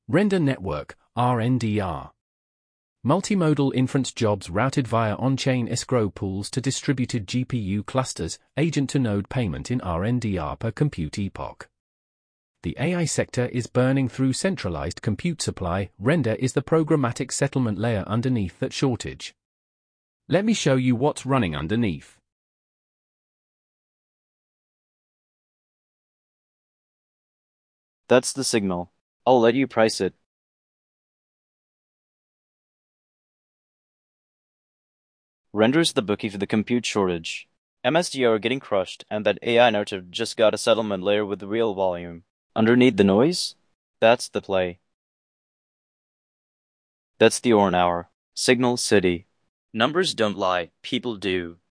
Render Network, RNDR. Multimodal inference jobs routed via on-chain escrow pools to distributed GPU clusters, agent-to-node payment in RNDR per compute epoch. The AI sector is burning through centralized compute supply. Render is the programmatic settlement layer underneath that shortage. Let me show you what's running underneath. That's the signal. I'll let you price it. Render's the bookie for the compute shortage. MSTR are getting crushed, and that AI narrative just got a settlement layer with real volume. Underneath the noise? That's the play. That's the Orn Hour. Signal City. Numbers don't lie, people do.